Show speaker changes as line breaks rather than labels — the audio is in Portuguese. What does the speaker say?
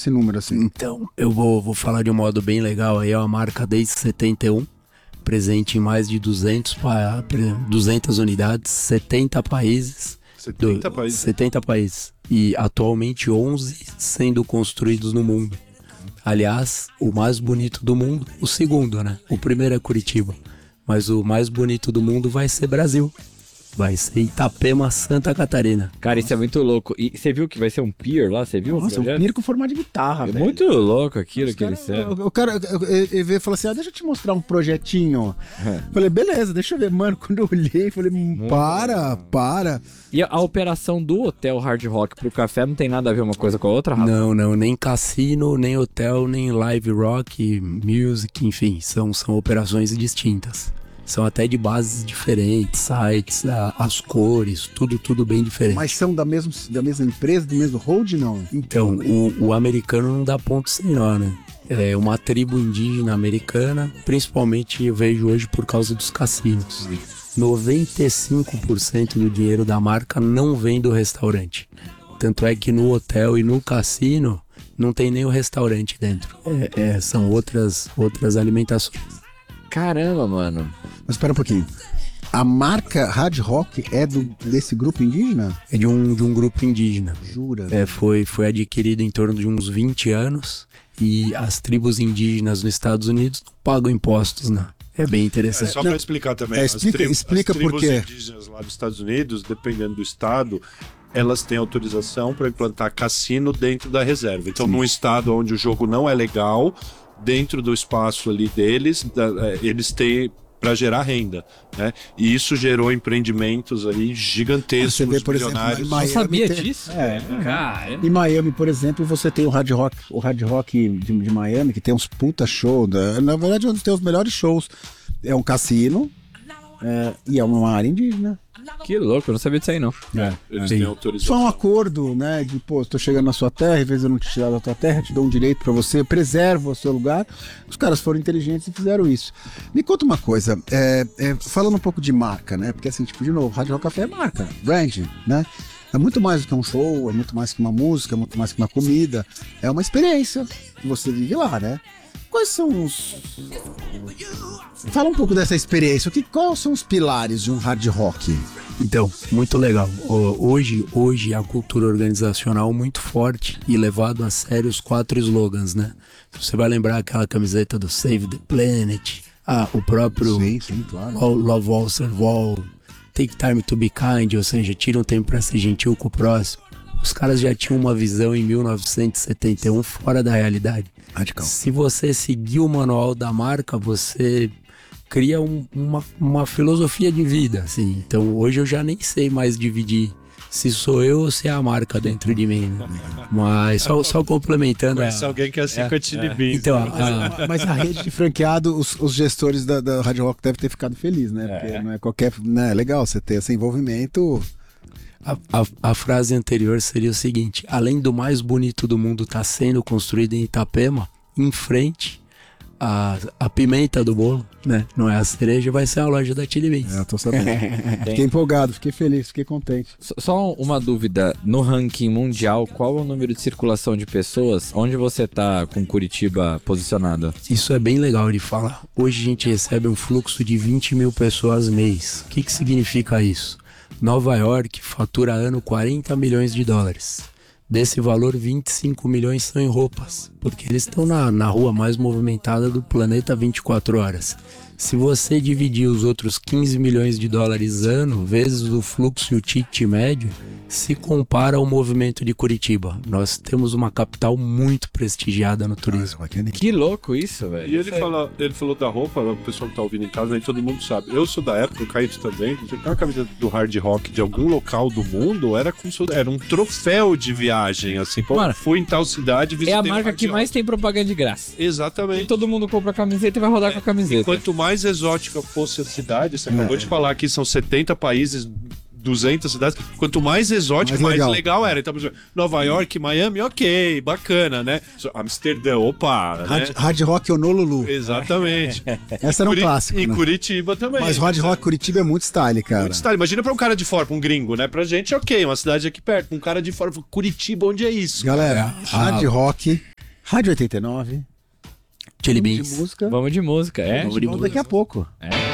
esse número assim?
Então, eu vou falar de um modo bem legal aí, é uma marca desde 71, presente em mais de 200 unidades, 70 países.
70 países?
70 países. E atualmente 11 sendo construídos no mundo. Aliás, o mais bonito do mundo, o segundo, né? O primeiro é Curitiba. Mas o mais bonito do mundo vai ser Brasil. Vai ser Itapema, Santa Catarina.
Cara, isso é muito louco. E você viu que vai ser um pier lá? Você viu?
Nossa, um pier com formato de guitarra, velho.
Muito louco aquilo que eles fizeram.
O cara ele veio e falou assim, deixa eu te mostrar um projetinho. Falei, beleza, deixa eu ver. Mano, quando eu olhei, falei, para.
E a operação do hotel Hard Rock pro café não tem nada a ver uma coisa com a outra, Rafa?
Não, nem cassino, nem hotel, nem live rock, music, enfim, são operações distintas. São até de bases diferentes, sites, as cores, tudo bem diferente.
Mas são da mesma empresa, do mesmo hold, não?
Então, o americano não dá ponto sem nó, né? É uma tribo indígena americana, principalmente eu vejo hoje por causa dos cassinos. 95% do dinheiro da marca não vem do restaurante. Tanto é que no hotel e no cassino não tem nem o restaurante dentro. São outras alimentações.
Caramba, mano.
Mas espera um pouquinho. A marca Hard Rock é desse grupo indígena?
É de um grupo indígena.
Jura?
Foi adquirido em torno de uns 20 anos e as tribos indígenas nos Estados Unidos não pagam impostos, né? É bem interessante.
Só para explicar também.
Explica
as
por quê.
As tribos indígenas lá dos Estados Unidos, dependendo do estado, elas têm autorização para implantar cassino dentro da reserva. Então, num estado onde o jogo não é legal, dentro do espaço ali deles, eles têm para gerar renda, né? E isso gerou empreendimentos aí gigantescos,
você vê, por exemplo,
Eu sabia disso? Cara.
Em Miami, por exemplo, você tem o Hard Rock de Miami, que tem uns puta show. Na verdade, onde tem os melhores shows. É um cassino e é uma área indígena.
Que louco, eu não sabia disso aí, não.
Eles têm autorização.
Só um acordo, né? De, tô chegando na sua terra, em vez de eu não te tirar da tua terra, te dou um direito pra você, eu preservo o seu lugar. Os caras foram inteligentes e fizeram isso. Me conta uma coisa, falando um pouco de marca, né? Porque assim, de novo, Hard Rock Café é marca, brand, né? É muito mais do que um show, é muito mais que uma música, é muito mais que uma comida. É uma experiência que você vive lá, né? Quais são os... Fala um pouco dessa experiência. Quais são os pilares de um hard rock?
Então, muito legal. Hoje a cultura organizacional muito forte e levado a sério os 4 slogans, né? Você vai lembrar aquela camiseta do Save the Planet, o próprio
Sim, claro.
Love All, Serve All, Take Time to Be Kind, ou seja, tira um tempo para ser gentil com o próximo. Os caras já tinham uma visão em 1971 fora da realidade.
Radical.
Se você seguir o manual da marca, você cria uma filosofia de vida, assim. Então hoje eu já nem sei mais dividir se sou eu ou se é a marca dentro de mim, né? Mas só complementando.
Conhece alguém que é assim com a Chili Beans.
Então,
mas a rede de franqueado, os gestores da Hard Rock devem ter ficado felizes, né? Porque não é qualquer... Né? É legal você ter esse envolvimento.
A frase anterior seria o seguinte: além do mais bonito do mundo estar sendo construído em Itapema, em frente, a pimenta do bolo, né? Não é a cereja, vai ser a loja da Chili Beans.
Tô sabendo. Fiquei empolgado, fiquei feliz, fiquei contente.
Só uma dúvida, no ranking mundial, qual é o número de circulação de pessoas? Onde você tá com Curitiba posicionado?
Isso é bem legal de falar. Hoje a gente recebe um fluxo de 20 mil pessoas mês. O que significa isso? Nova York fatura ano 40 milhões de dólares. Desse valor, 25 milhões são em roupas, porque eles estão na rua mais movimentada do planeta 24 horas. Se você dividir os outros 15 milhões de dólares ano, vezes o fluxo e o ticket médio, se compara ao movimento de Curitiba. Nós temos uma capital muito prestigiada no turismo.
Que louco isso, velho.
E ele falou da roupa, o pessoal que tá ouvindo em casa, nem todo mundo sabe. Eu sou da época, o Caíto também, você tem uma camisa do hard rock de algum local do mundo, era um troféu de viagem, assim. Pô,
Mano,
fui em tal cidade, visitei
é a marca que mais tem propaganda de graça.
Exatamente.
E todo mundo compra a camiseta e vai rodar com a camiseta.
Quanto mais exótica fosse a cidade, você acabou de falar que são 70 países, 200 cidades, quanto mais exótico, mais legal era. Então, por exemplo, Nova York, Miami, ok, bacana, né? Amsterdã, opa, né?
Hard Rock Honolulu.
Exatamente.
Essa era um clássico,
E
né?
Curitiba também.
Mas Hard Rock Curitiba é muito style, cara.
Muito style. Imagina pra um cara de fora, pra um gringo, né? Pra gente, ok, uma cidade aqui perto. Um cara de fora, Curitiba, onde é isso?
Galera, Hard Rock Rádio 89.
Chili
Vamos
Beans.
de música.
Vamos de música, é?
Vamos de
Vamos daqui a pouco.
É.